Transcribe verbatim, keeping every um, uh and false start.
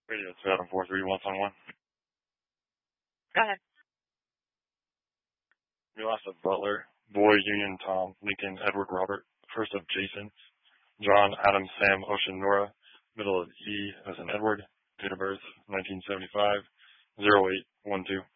Radio seven four three one one. Go ahead. Melissa Butler, Boy, Union, Tom, Lincoln, Edward, Robert, first of Jason, John, Adam, Sam, Ocean, Nora, middle of E as in Edward, date of birth nineteen seventy-five, zero eight one two.